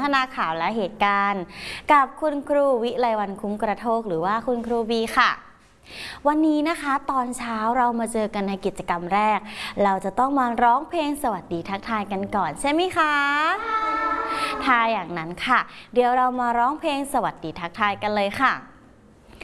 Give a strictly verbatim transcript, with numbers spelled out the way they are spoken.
ทนาข่าวและเหตุการณ์กับคุณครูวิไลวรรณคุ้มกระโทกหรือว่าคุณครูบีค่ะวันนี้นะคะตอนเช้าเรามาเจอกันในกิจกรรมแรกเราจะต้องมาร้องเพลงสวัสดีทักทายกันก่อนใช่ไหมคะถ้าอย่างนั้นค่ะเดี๋ยวเรามาร้องเพลงสวัสดีทักทายกันเลยค่ะ